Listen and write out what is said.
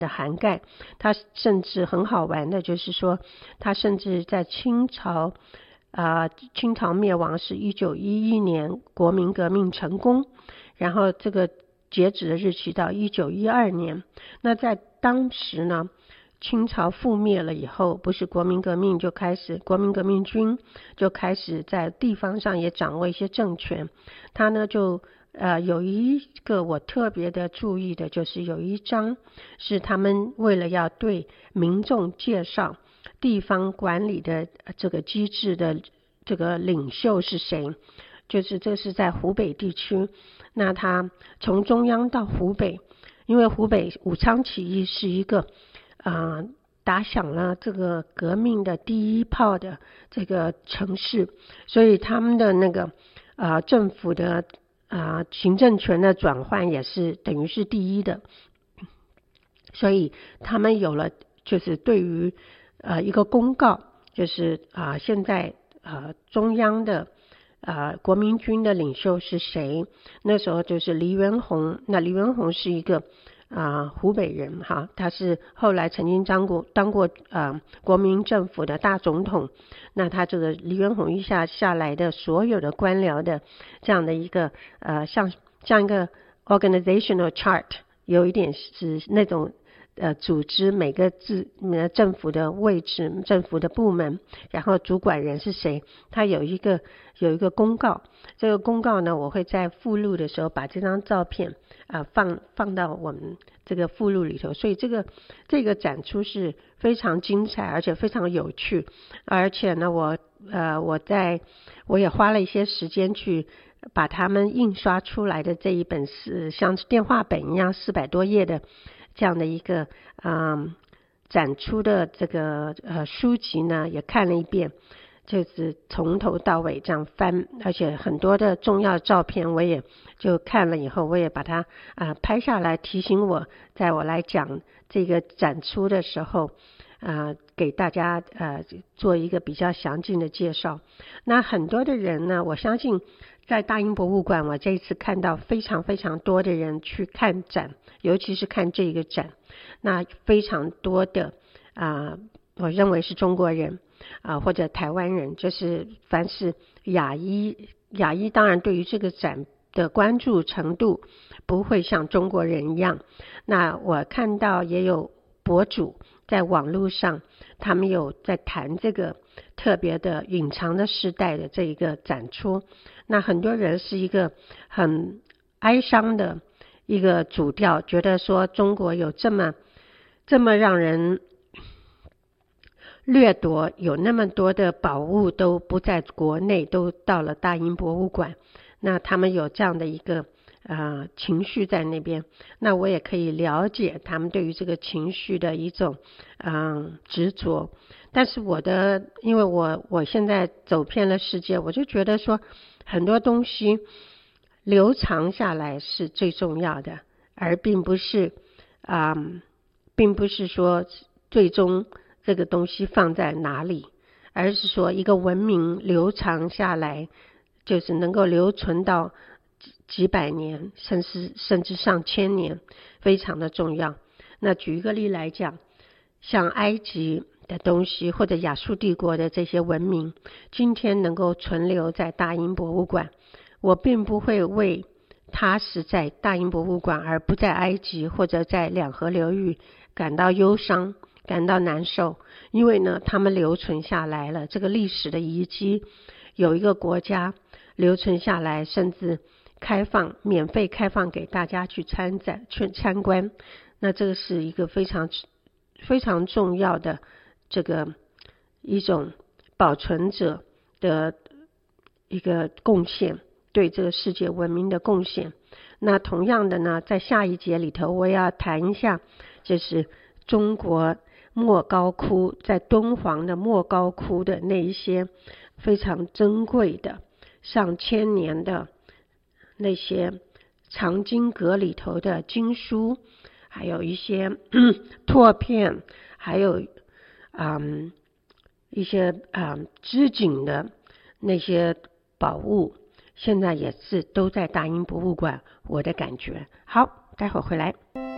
的涵盖。它甚至很好玩的就是说，它甚至在清朝灭亡是1911年国民革命成功，然后这个截止的日期到1912年。那在当时呢，清朝覆灭了以后，不是国民革命军就开始在地方上也掌握一些政权。他呢就有一个我特别的注意的，就是有一章是他们为了要对民众介绍地方管理的这个机制的这个领袖是谁，就是这是在湖北地区。那他从中央到湖北，因为湖北武昌起义是一个打响了这个革命的第一炮的这个城市，所以他们的那个政府的行政权的转换也是等于是第一的，所以他们有了就是对于一个公告，就是现在中央的国民军的领袖是谁。那时候就是黎元洪，那黎元洪是一个湖北人哈，他是后来曾经当过国民政府的大总统。那他这个黎元洪下来的所有的官僚的这样的一个像一个 organizational chart， 有一点是那种组织每个政府的位置、政府的部门，然后主管人是谁，他有一个公告。这个公告呢，我会在附录的时候把这张照片放到我们这个附录里头。所以这个展出是非常精彩，而且非常有趣。而且呢，我也花了一些时间去把他们印刷出来的这一本是像电话本一样400多页的这样的一个展出的这个书籍呢，也看了一遍，就是从头到尾这样翻，而且很多的重要照片我也就看了以后，我也把它拍下来，提醒我在我来讲这个展出的时候给大家做一个比较详尽的介绍。那很多的人呢，我相信在大英博物馆，我这一次看到非常非常多的人去看展，尤其是看这个展。那非常多的我认为是中国人或者台湾人，就是凡是亚裔当然对于这个展的关注程度不会像中国人一样。那我看到也有博主在网络上，他们有在谈这个特别的隐藏的时代的这一个展出。那很多人是一个很哀伤的一个主调，觉得说中国有这么让人掠夺，有那么多的宝物都不在国内，都到了大英博物馆。那他们有这样的一个情绪在那边，那我也可以了解他们对于这个情绪的一种执着。但是因为我现在走遍了世界，我就觉得说很多东西留长下来是最重要的，而并不是说最终这个东西放在哪里，而是说一个文明留长下来，就是能够留存到几百年甚至上千年，非常的重要。那举一个例来讲，像埃及的东西或者亚述帝国的这些文明，今天能够存留在大英博物馆，我并不会为它是在大英博物馆而不在埃及或者在两河流域感到忧伤，感到难受。因为呢，他们留存下来了这个历史的遗迹，有一个国家留存下来，甚至免费开放给大家去参观。那这个是一个非常非常重要的这个一种保存者的一个贡献，对这个世界文明的贡献。那同样的呢，在下一节里头我也要谈一下，就是中国莫高窟，在敦煌的莫高窟的那一些非常珍贵的上千年的那些藏经阁里头的经书，还有一些拓片，还有一些织锦的那些宝物，现在也是都在大英博物馆，我的感觉。好，待会儿回来。